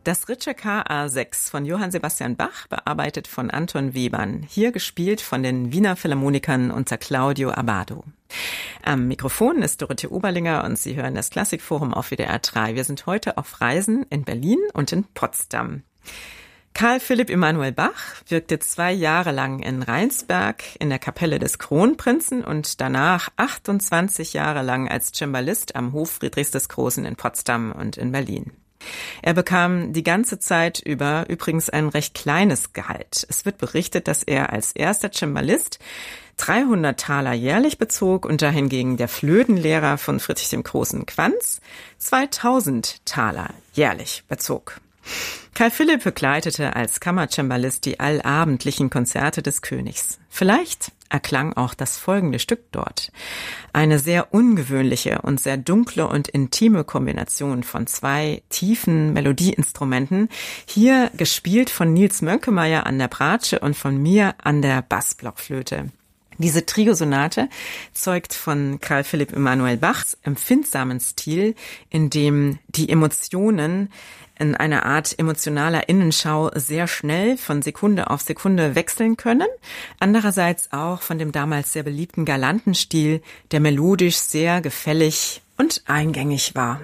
Das Ritscheka A6 von Johann Sebastian Bach, bearbeitet von Anton Webern, hier gespielt von den Wiener Philharmonikern unter Claudio Abbado. Am Mikrofon ist Dorothee Oberlinger und Sie hören das Klassikforum auf WDR 3. Wir sind heute auf Reisen in Berlin und in Potsdam. Carl Philipp Emanuel Bach wirkte 2 Jahre lang in Rheinsberg in der Kapelle des Kronprinzen und danach 28 Jahre lang als Cembalist am Hof Friedrichs des Großen in Potsdam und in Berlin. Er bekam die ganze Zeit über übrigens ein recht kleines Gehalt. Es wird berichtet, dass er als erster Cembalist 300 Taler jährlich bezog und dahingegen der Flötenlehrer von Friedrich dem Großen Quanz 2000 Taler jährlich bezog. Carl Philipp begleitete als Kammercembalist die allabendlichen Konzerte des Königs. Vielleicht erklang auch das folgende Stück dort. Eine sehr ungewöhnliche und sehr dunkle und intime Kombination von 2 tiefen Melodieinstrumenten, hier gespielt von Nils Mönkemeyer an der Bratsche und von mir an der Bassblockflöte. Diese Trio-Sonate zeugt von Carl Philipp Emanuel Bachs empfindsamen Stil, in dem die Emotionen in einer Art emotionaler Innenschau sehr schnell von Sekunde auf Sekunde wechseln können. Andererseits auch von dem damals sehr beliebten galanten Stil, der melodisch sehr gefällig und eingängig war.